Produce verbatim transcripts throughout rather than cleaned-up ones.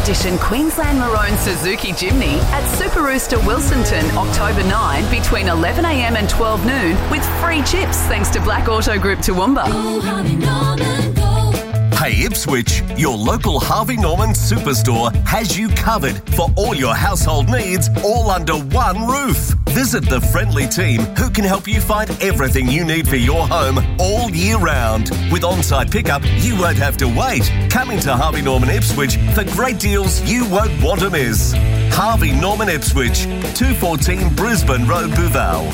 edition Queensland Maroon Suzuki Jimny at Super Rooster Wilsonton, October ninth, between eleven a m and twelve noon, with free chips thanks to Black Auto Group Toowoomba. Go Harvey Norman, go. Hey Ipswich, your local Harvey Norman superstore has you covered for all your household needs, all under one roof. Visit the friendly team who can help you find everything you need for your home all year round. With on-site pickup, you won't have to wait. Coming to Harvey Norman Ipswich for great deals you won't want to miss. Harvey Norman Ipswich, two fourteen Brisbane Road, Bouval.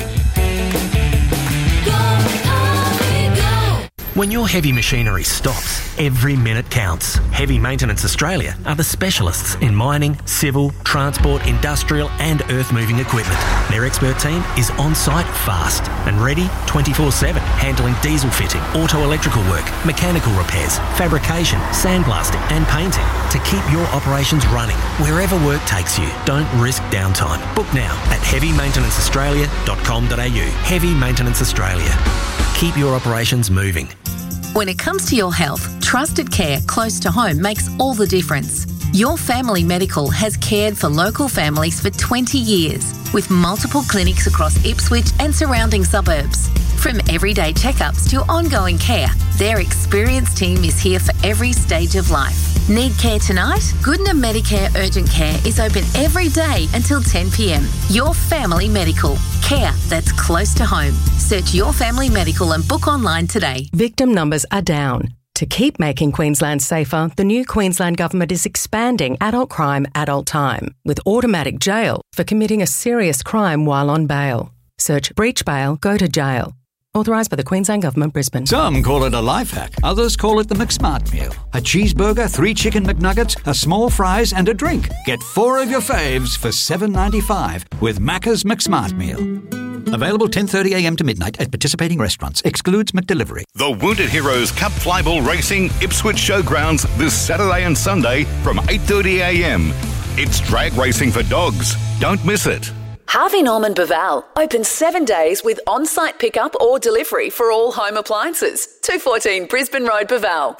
When your heavy machinery stops, every minute counts. Heavy Maintenance Australia are the specialists in mining, civil, transport, industrial and earth-moving equipment. Their expert team is on-site fast and ready twenty-four seven, handling diesel fitting, auto-electrical work, mechanical repairs, fabrication, sandblasting and painting to keep your operations running wherever work takes you. Don't risk downtime. Book now at heavy maintenance australia dot com dot a u. Heavy Maintenance Australia. Keep your operations moving. When it comes to your health, trusted care close to home makes all the difference. Your Family Medical has cared for local families for twenty years, with multiple clinics across Ipswich and surrounding suburbs. From everyday checkups to ongoing care, their experienced team is here for every stage of life. Need care tonight? Goodna Medicare Urgent Care is open every day until ten p m. Your Family Medical. Care that's close to home. Search Your Family Medical and book online today. Victim numbers are down. To keep making Queensland safer, the new Queensland Government is expanding adult crime, adult time, with automatic jail for committing a serious crime while on bail. Search breach bail, go to jail. Authorised by the Queensland Government, Brisbane. Some call it a life hack. Others call it the McSmart meal. A cheeseburger, three chicken McNuggets, a small fries and a drink. Get four of your faves for seven dollars ninety-five with Macca's McSmart meal. Available ten thirty a m to midnight at participating restaurants. Excludes McDelivery. The Wounded Heroes Cup Flyball Racing Ipswich Showgrounds this Saturday and Sunday from eight thirty a m. It's drag racing for dogs. Don't miss it. Harvey Norman Bouval, open seven days with on-site pickup or delivery for all home appliances. two fourteen Brisbane Road, Bouval.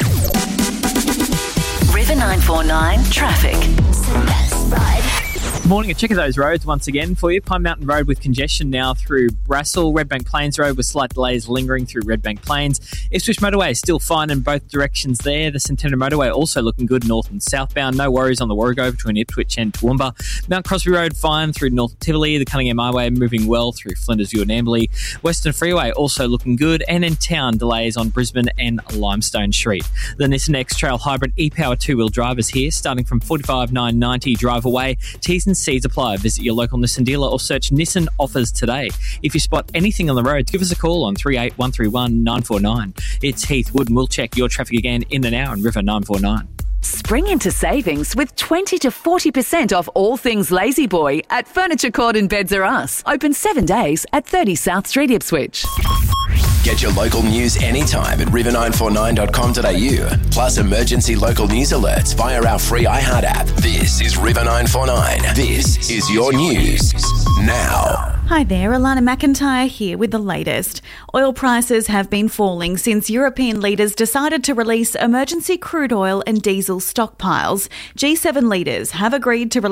River nine four nine Traffic. Morning, a check of those roads once again for you. Pine Mountain Road with congestion now through Brassel. Redbank Plains Road with slight delays lingering through Redbank Plains. Ipswich Motorway still fine in both directions there. The Centennial Motorway also looking good north and southbound. No worries on the Warrego between Ipswich and Toowoomba. Mount Crosby Road fine through North Tivoli. The Cunningham Highway moving well through Flinders, Ewan and Amberley. Western Freeway also looking good. And in town, delays on Brisbane and Limestone Street. The Nissan X-Trail Hybrid e-Power two-wheel drive is here, starting from forty-five thousand nine hundred ninety dollars drive away. T's and C's apply. Visit your local Nissan dealer or search Nissan offers today. If you spot anything on the road, give us a call on three eight one three one nine four nine. It's Heath Wood and we'll check your traffic again in an hour on River nine four nine. Spring into savings with twenty to forty percent off all things Lazy Boy at Furniture Court and Beds Are Us. Open seven days at thirty South Street, Ipswich. Get your local news anytime at river nine four nine dot com dot a u. Plus emergency local news alerts via our free iHeart app. This is River nine four nine. This is your news now. Hi there, Alana McIntyre here with the latest. Oil prices have been falling since European leaders decided to release emergency crude oil and diesel stockpiles. G seven leaders have agreed to release